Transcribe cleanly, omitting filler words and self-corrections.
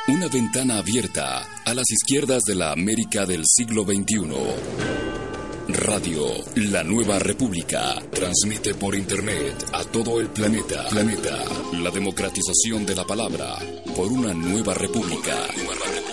Una ventana abierta a las izquierdas de la América del siglo XXI. Radio La Nueva República transmite por internet a todo el planeta. La democratización de la palabra por una nueva república.